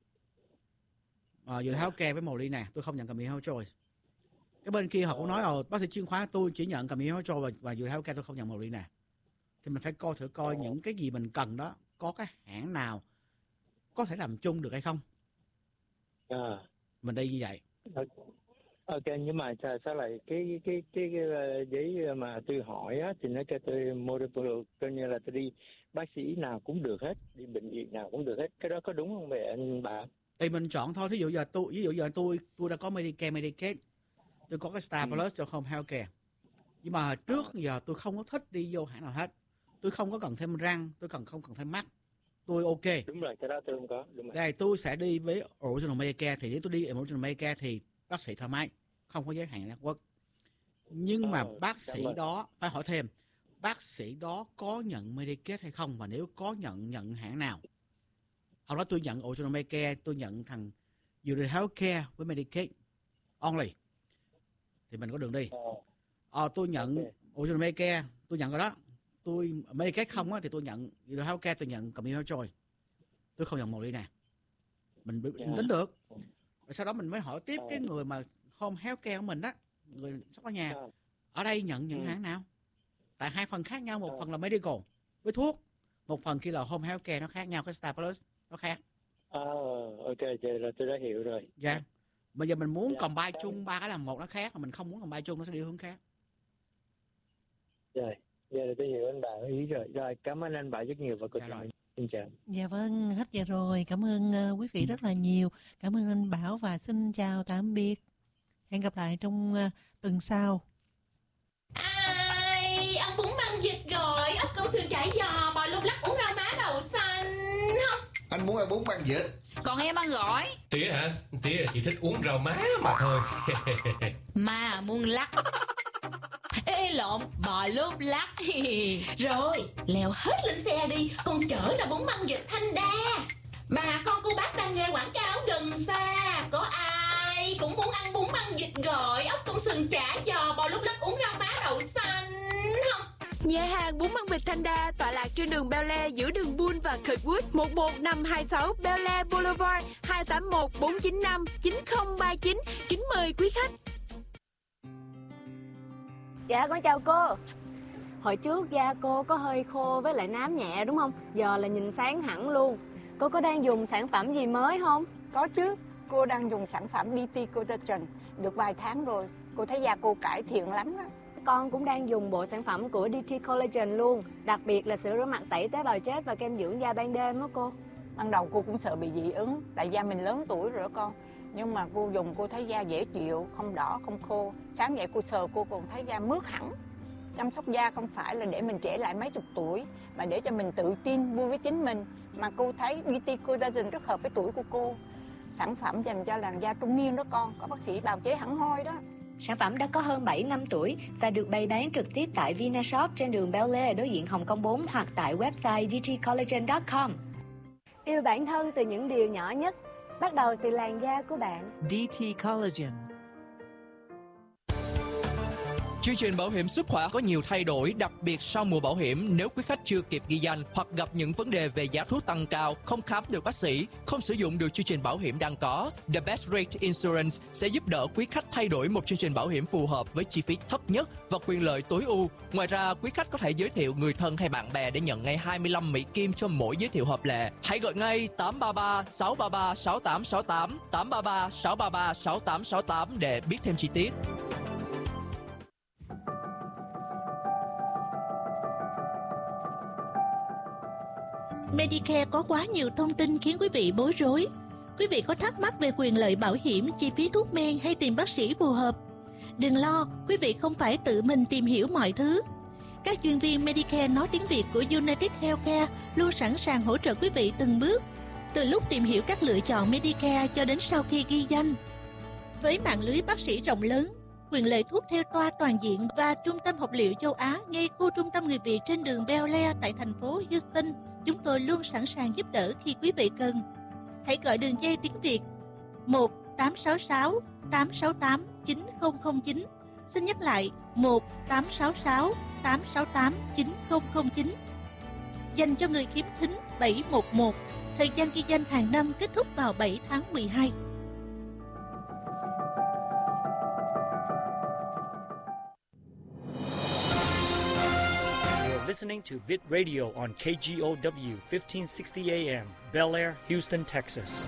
uh, United Healthcare với Molina, tôi không nhận Community Health Choice. Cái bên kia họ cũng nói là bác sĩ chuyên khoa tôi chỉ nhận Community Health Choice và United Healthcare, tôi không nhận Molina. Thì mình phải coi thử coi à. những cái gì mình cần đó có cái hãng nào có thể làm chung được hay không. À. Mình đi như vậy. Ok, nhưng mà sao lại cái cái cái, cái giấy mà tôi hỏi á thì nó cho tôi mua được, coi như là tôi đi bác sĩ nào cũng được hết, đi bệnh viện nào cũng được hết. Cái đó có đúng không vậy anh bà? Thì mình chọn thôi. Thí dụ giờ tôi, ví dụ giờ tôi tôi đã có Medicare, Medicaid, tôi có cái Star ừ. Plus cho Home Healthcare. Nhưng mà trước giờ tôi không có thích đi vô hãng nào hết. Tôi không có cần thêm răng, tôi cần không cần thêm mắt. Tôi ok. Đúng rồi, cái đó tôi không có. Đúng rồi. Đây tôi sẽ đi với Original Medicare, thì nếu tôi đi Original Medicare thì bác sĩ thoải mái, không có giới hạn network. Nhưng mà ờ, bác sĩ đó phải hỏi thêm, bác sĩ đó có nhận Medicaid hay không, và nếu có nhận, nhận hãng nào. Hoặc đó tôi nhận Original Medicare, tôi nhận thằng United Healthcare với Medicaid only, thì mình có đường đi. Ờ, tôi nhận okay. Original Medicare, tôi nhận rồi đó. Tôi Medicaid không á thì tôi nhận United Healthcare, tôi nhận Community Health Choice. Tôi không nhận Molina. Mình, mình yeah. tính được. Rồi sau đó mình mới hỏi tiếp cái người mà home healthcare của mình đó, người sắp ở nhà, ở đây nhận những ừ. hãng nào? Tại hai phần khác nhau, một phần là medical với thuốc, một phần kia là home healthcare, nó khác nhau, cái Star Plus nó khác. À, ok, vậy là tôi đã hiểu rồi. Dạ. Yeah. Bây giờ mình muốn yeah. combine chung ba cái làm một nó khác, mà mình không muốn combine chung nó sẽ đi hướng khác. Rồi, giờ là tôi hiểu anh Bảo ý rồi. Rồi, cảm ơn anh Bảo rất nhiều và cô dạ rồi. Xin chào. Dạ vâng, hết giờ rồi. Cảm ơn uh, quý vị rất là nhiều. Cảm ơn anh Bảo và xin chào tạm biệt. Hẹn gặp lại trong uh, tuần sau. Ai, ông bún măng vịt gọi, ốc câu sườn chả giò, bò lúc lắc, uống rau má đậu xanh không? Anh muốn ăn bún măng vịt. Còn em ăn gỏi. Tía hả? Tía chỉ thích uống rau má mà thôi. Mà muốn lắc. Ê lộn, bò lúc lắc. Rồi, leo hết lên xe đi, con chở ra bún măng vịt Thanh Đa. Bà con cô bác đang nghe quảng cáo gần xa. Có ai cũng muốn ăn bún măng vịt gọi, ốc công sườn chả giò, bò lúc lắc, uống rau má đậu xanh không? Nhà hàng bún măng vịt Thanh Đa tọa lạc trên đường Bel Air giữa đường Bull và Kirkwood, một một năm hai sáu Bel Air Boulevard, hai tám một bốn chín năm chín không ba chín. Kính mời quý khách. Dạ con chào cô. Hồi trước da cô có hơi khô với lại nám nhẹ đúng không? Giờ là nhìn sáng hẳn luôn. Cô có đang dùng sản phẩm gì mới không? Có chứ. Cô đang dùng sản phẩm đê tê Collagen được vài tháng rồi. Cô thấy da cô cải thiện lắm đó. Con cũng đang dùng bộ sản phẩm của đê tê Collagen luôn. Đặc biệt là sữa rửa mặt tẩy tế bào chết và kem dưỡng da ban đêm đó cô. Ban đầu cô cũng sợ bị dị ứng, tại da mình lớn tuổi rồi đó con. Nhưng mà cô dùng cô thấy da dễ chịu, không đỏ, không khô. Sáng dậy cô sờ cô còn thấy da mướt hẳn. Chăm sóc da không phải là để mình trẻ lại mấy chục tuổi, mà để cho mình tự tin vui với chính mình. Mà cô thấy bê tê Collagen rất hợp với tuổi của cô. Sản phẩm dành cho làn da trung niên đó con, có bác sĩ bào chế hẳn hoi đó. Sản phẩm đã có hơn bảy năm tuổi và được bày bán trực tiếp tại Vinashop trên đường Bel Air đối diện Hồng Kông bốn hoặc tại website d t collagen chấm com. Yêu bản thân từ những điều nhỏ nhất, bắt đầu từ làn da của bạn. đê tê Collagen. Chương trình bảo hiểm sức khỏe có nhiều thay đổi, đặc biệt sau mùa bảo hiểm. Nếu quý khách chưa kịp ghi danh hoặc gặp những vấn đề về giá thuốc tăng cao, không khám được bác sĩ, không sử dụng được chương trình bảo hiểm đang có, The Best Rate Insurance sẽ giúp đỡ quý khách thay đổi một chương trình bảo hiểm phù hợp với chi phí thấp nhất và quyền lợi tối ưu. Ngoài ra, quý khách có thể giới thiệu người thân hay bạn bè để nhận ngay hai mươi lăm Mỹ Kim cho mỗi giới thiệu hợp lệ. Hãy gọi ngay tám ba ba sáu ba ba sáu tám sáu tám, tám ba ba sáu ba ba sáu tám sáu tám để biết thêm chi tiết. Medicare có quá nhiều thông tin khiến quý vị bối rối. Quý vị có thắc mắc về quyền lợi bảo hiểm, chi phí thuốc men hay tìm bác sĩ phù hợp? Đừng lo, quý vị không phải tự mình tìm hiểu mọi thứ. Các chuyên viên Medicare nói tiếng Việt của United Healthcare luôn sẵn sàng hỗ trợ quý vị từng bước, từ lúc tìm hiểu các lựa chọn Medicare cho đến sau khi ghi danh. Với mạng lưới bác sĩ rộng lớn, quyền lợi thuốc theo toa toàn diện và trung tâm học liệu châu Á ngay khu trung tâm người Việt trên đường Bel Air tại thành phố Houston, chúng tôi luôn sẵn sàng giúp đỡ khi quý vị cần. Hãy gọi đường dây tiếng Việt một tám sáu sáu tám sáu tám chín không không chín. Xin nhắc lại một tám sáu sáu tám sáu tám chín không không chín. Dành cho người khiếm thính bảy một một. Thời gian ghi danh hàng năm kết thúc vào bảy tháng mười hai. Listening to Vid Radio on K G O W fifteen sixty A M, Bel Air, Houston, Texas.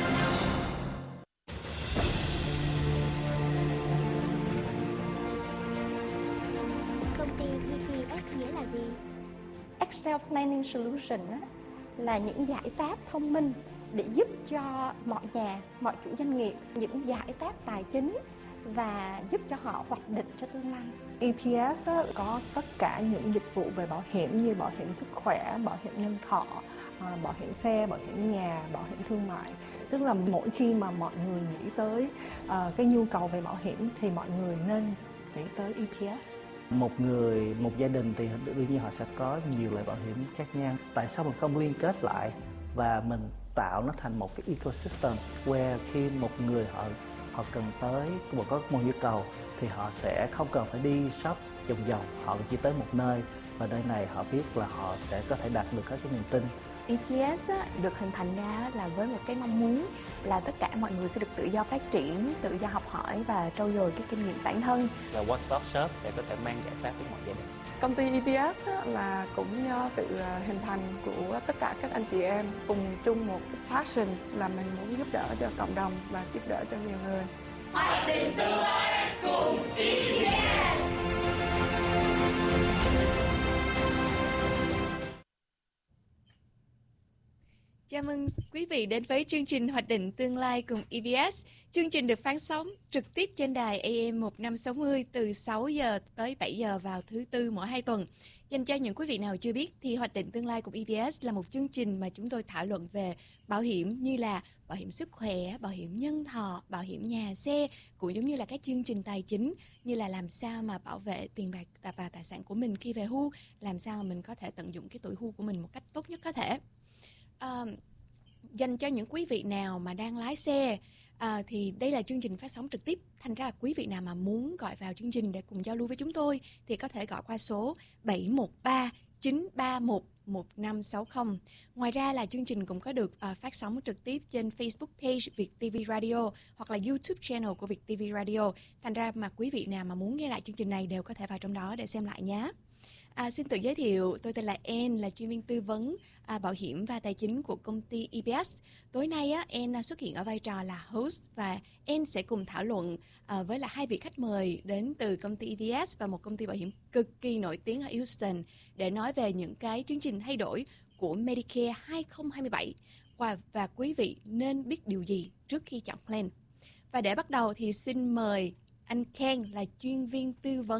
Công ty giê pê ét nghĩa là gì? Excel Planning Solution á, là những giải pháp thông minh để giúp cho mọi nhà, mọi chủ doanh nghiệp những giải pháp tài chính và giúp cho họ hoạch định cho tương lai. e pê ét á, có tất cả những dịch vụ về bảo hiểm như bảo hiểm sức khỏe, bảo hiểm nhân thọ, à, bảo hiểm xe, bảo hiểm nhà, bảo hiểm thương mại. Tức là mỗi khi mà mọi người nghĩ tới à, cái nhu cầu về bảo hiểm thì mọi người nên nghĩ tới e pê ét. Một người, một gia đình thì đương nhiên họ sẽ có nhiều loại bảo hiểm khác nhau. Tại sao mình không liên kết lại và mình tạo nó thành một cái ecosystem where khi một người họ họ cần tới một có một nhu cầu thì họ sẽ không cần phải đi shop vòng vòng, họ chỉ tới một nơi và nơi này họ biết là họ sẽ có thể đạt được các cái niềm tin. e pê ét á, được hình thành ra là với một cái mong muốn là tất cả mọi người sẽ được tự do phát triển, tự do học hỏi và trau dồi cái kinh nghiệm bản thân. Là one stop shop để có thể mang giải pháp đến mọi gia đình. Công ty e pê ét á, là cũng do sự hình thành của tất cả các anh chị em cùng chung một cái passion là mình muốn giúp đỡ cho cộng đồng và giúp đỡ cho nhiều người. Hoạch định tương lai cùng e pê ét. Chào mừng quý vị đến với chương trình Hoạch định tương lai cùng e pê ét. Chương trình được phát sóng trực tiếp trên đài A M một năm sáu mươi từ sáu giờ tới bảy giờ vào thứ Tư mỗi hai tuần. Dành cho những quý vị nào chưa biết thì Hoạch định tương lai cùng e pê ét là một chương trình mà chúng tôi thảo luận về bảo hiểm như là bảo hiểm sức khỏe, bảo hiểm nhân thọ, bảo hiểm nhà xe, cũng giống như là các chương trình tài chính như là làm sao mà bảo vệ tiền bạc và tài sản của mình khi về hưu, làm sao mà mình có thể tận dụng cái tuổi hưu của mình một cách tốt nhất có thể. À, dành cho những quý vị nào mà đang lái xe à, thì đây là chương trình phát sóng trực tiếp, thành ra là quý vị nào mà muốn gọi vào chương trình để cùng giao lưu với chúng tôi thì có thể gọi qua số bảy một ba chín ba một một năm sáu không. Ngoài ra là chương trình cũng có được uh, phát sóng trực tiếp trên Facebook page Việt ti vi Radio hoặc là YouTube channel của Việt ti vi Radio, thành ra mà quý vị nào mà muốn nghe lại chương trình này đều có thể vào trong đó để xem lại nhé. À, xin tự giới thiệu, tôi tên là En, là chuyên viên tư vấn à, bảo hiểm và tài chính của công ty e pê ét. Tối nay á, En xuất hiện ở vai trò là host và En sẽ cùng thảo luận à, với là hai vị khách mời đến từ công ty e pê ét và một công ty bảo hiểm cực kỳ nổi tiếng ở Houston để nói về những cái chương trình thay đổi của Medicare hai không hai bảy và, và quý vị nên biết điều gì trước khi chọn plan. Và để bắt đầu thì xin mời anh Ken là chuyên viên tư vấn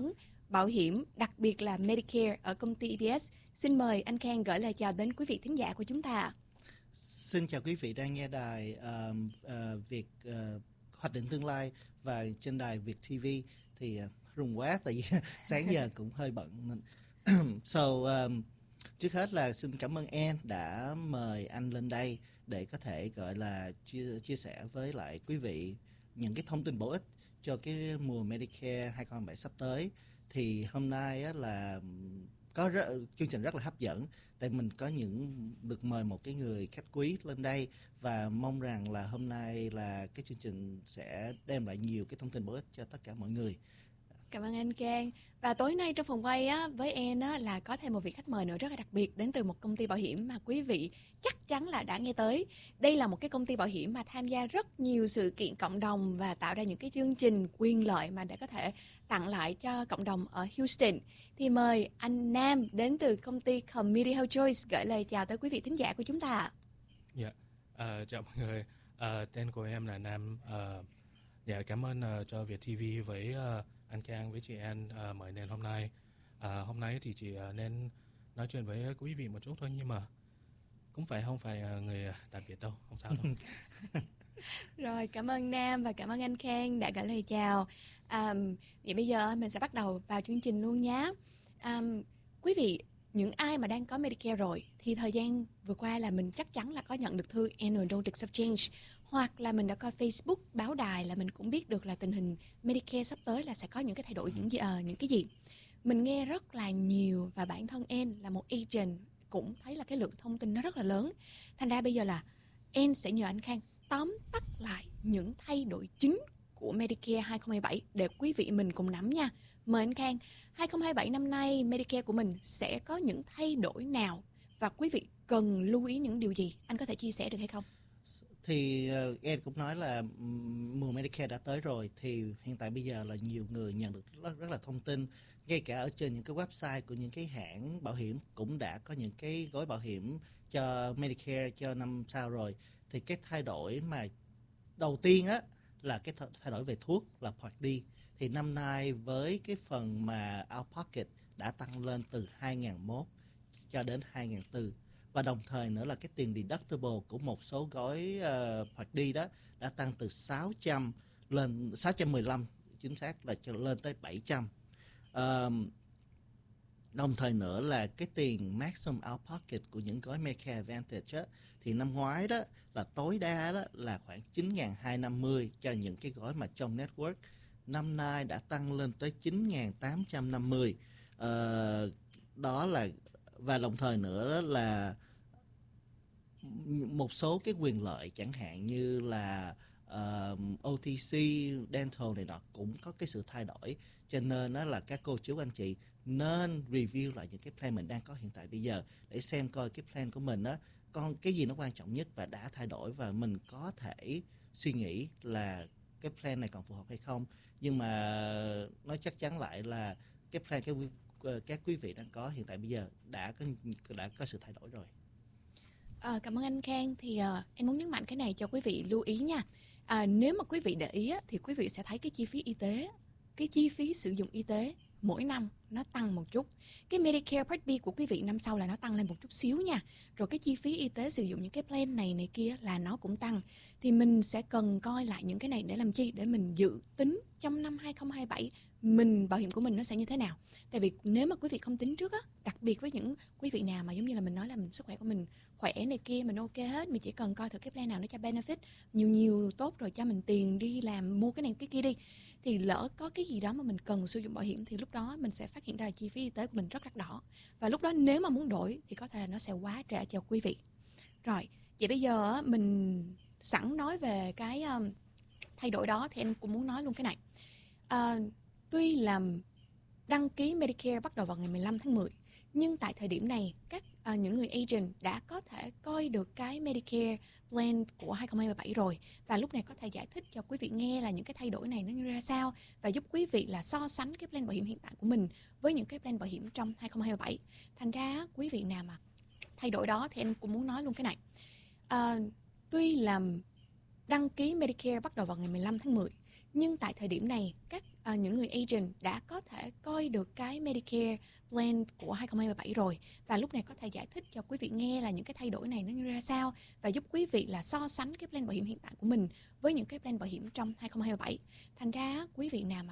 bảo hiểm, đặc biệt là Medicare ở công ty e bê ét. Xin mời anh Khang gửi lời chào đến quý vị thính giả của chúng ta. Xin chào quý vị đang nghe đài uh, uh, Việt uh, Hoạch định Tương lai và trên đài Việt ti vi. Thì uh, rùng quá tại vì sáng giờ cũng hơi bận. So um, trước hết là xin cảm ơn Ann đã mời anh lên đây để có thể gọi là chia, chia sẻ với lại quý vị những cái thông tin bổ ích cho cái mùa Medicare hai không hai bảy sắp tới. Thì hôm nay á, là có rất, chương trình rất là hấp dẫn, tại mình có những được mời một cái người khách quý lên đây và mong rằng là hôm nay là cái chương trình sẽ đem lại nhiều cái thông tin bổ ích cho tất cả mọi người. Cảm ơn anh Khang. Và tối nay trong phòng quay á, với em á, là có thêm một vị khách mời nữa rất là đặc biệt đến từ một công ty bảo hiểm mà quý vị chắc chắn là đã nghe tới. Đây là một cái công ty bảo hiểm mà tham gia rất nhiều sự kiện cộng đồng và tạo ra những cái chương trình quyền lợi mà để có thể tặng lại cho cộng đồng ở Houston. Thì mời anh Nam đến từ công ty Community Health Choice gửi lời chào tới quý vị thính giả của chúng ta. Dạ, uh, chào mọi người. Uh, tên của em là Nam. Uh, dạ, cảm ơn uh, cho Việt ti vi với uh, anh Khang với chị Ann uh, mời đến hôm nay. Uh, hôm nay thì chị uh, nên nói chuyện với quý vị một chút thôi, nhưng mà cũng phải không phải uh, người đặc biệt đâu, không sao đâu. Rồi, cảm ơn Nam và cảm ơn anh Khang đã gửi lời chào. Um, vậy bây giờ mình sẽ bắt đầu vào chương trình luôn nhé. Um, quý vị, những ai mà đang có Medicare rồi thì thời gian vừa qua là mình chắc chắn là có nhận được thư Annual Notice of Change, hoặc là mình đã coi Facebook, báo đài là mình cũng biết được là tình hình Medicare sắp tới là sẽ có những cái thay đổi những gì, uh, những cái gì. Mình nghe rất là nhiều và bản thân em là một agent cũng thấy là cái lượng thông tin nó rất là lớn. Thành ra bây giờ là em sẽ nhờ anh Khang tóm tắt lại những thay đổi chính của Medicare hai không hai bảy để quý vị mình cùng nắm nha. Mời anh Khang, hai không hai bảy năm nay Medicare của mình sẽ có những thay đổi nào và quý vị cần lưu ý những điều gì? Anh có thể chia sẻ được hay không? Thì uh, em cũng nói là um, mùa Medicare đã tới rồi, thì hiện tại bây giờ là nhiều người nhận được rất, rất là thông tin, ngay cả ở trên những cái website của những cái hãng bảo hiểm cũng đã có những cái gói bảo hiểm cho Medicare cho năm sau rồi. Thì cái thay đổi mà đầu tiên á là cái thay đổi về thuốc là Part D. Thì năm nay với cái phần mà out pocket đã tăng lên từ hai nghìn không trăm một cho đến hai nghìn không trăm bốn, và đồng thời nữa là cái tiền deductible của một số gói uh, Part D đó đã tăng từ sáu trăm lên sáu trăm mười lăm, chính xác là lên tới bảy trăm. Uh, đồng thời nữa là cái tiền maximum out pocket của những gói Medicare Advantage á, thì năm ngoái đó là tối đa đó là khoảng chín nghìn hai trăm năm mươi cho những cái gói mà trong network. Năm nay đã tăng lên tới chín nghìn tám trăm năm mươi. Uh, đó là và đồng thời nữa đó là một số cái quyền lợi chẳng hạn như là uh, o tê xê, dental này nọ cũng có cái sự thay đổi, cho nên đó là các cô chú anh chị nên review lại những cái plan mình đang có hiện tại bây giờ để xem coi cái plan của mình đó con cái gì nó quan trọng nhất và đã thay đổi, và mình có thể suy nghĩ là cái plan này còn phù hợp hay không. Nhưng mà nói chắc chắn lại là cái plan cái các quý vị đang có hiện tại bây giờ đã có đã có sự thay đổi rồi. À, cảm ơn anh Khang. Thì uh, em muốn nhấn mạnh cái này cho quý vị lưu ý nha. À, nếu mà quý vị để ý á, thì quý vị sẽ thấy cái chi phí y tế, cái chi phí sử dụng y tế mỗi năm nó tăng một chút. Cái Medicare Part B của quý vị năm sau là nó tăng lên một chút xíu nha. Rồi cái chi phí y tế sử dụng những cái plan này này kia là nó cũng tăng. Thì mình sẽ cần coi lại những cái này để làm chi? Để mình dự tính trong năm hai không hai bảy mình bảo hiểm của mình nó sẽ như thế nào. Tại vì nếu mà quý vị không tính trước á, đặc biệt với những quý vị nào mà giống như là mình nói là mình sức khỏe của mình khỏe này kia, mình ok hết, mình chỉ cần coi thử cái plan nào nó cho benefit nhiều nhiều tốt rồi cho mình tiền đi làm mua cái này cái kia đi. Thì lỡ có cái gì đó mà mình cần sử dụng bảo hiểm thì lúc đó mình sẽ phát hiện ra là chi phí y tế của mình rất đắt đỏ. Và lúc đó nếu mà muốn đổi thì có thể là nó sẽ quá trễ cho quý vị. Rồi, vậy bây giờ mình sẵn nói về cái um, thay đổi đó thì em cũng muốn nói luôn cái này. Uh, tuy là đăng ký Medicare bắt đầu vào ngày mười lăm tháng mười, nhưng tại thời điểm này các uh, những người agent đã có thể coi được cái Medicare plan của hai không hai bảy rồi, và lúc này có thể giải thích cho quý vị nghe là những cái thay đổi này nó như ra sao và giúp quý vị là so sánh cái plan bảo hiểm hiện tại của mình với những cái plan bảo hiểm trong hai không hai bảy. Thành ra quý vị nào mà thay đổi đó thì em cũng muốn nói luôn cái này. Uh, tuy là đăng ký Medicare bắt đầu vào ngày mười lăm tháng mười, nhưng tại thời điểm này các uh, những người agent đã có thể coi được cái Medicare plan của hai không hai bảy rồi, và lúc này có thể giải thích cho quý vị nghe là những cái thay đổi này nó như ra sao, và giúp quý vị là so sánh cái plan bảo hiểm hiện tại của mình với những cái plan bảo hiểm trong hai không hai bảy. Thành ra quý vị nào mà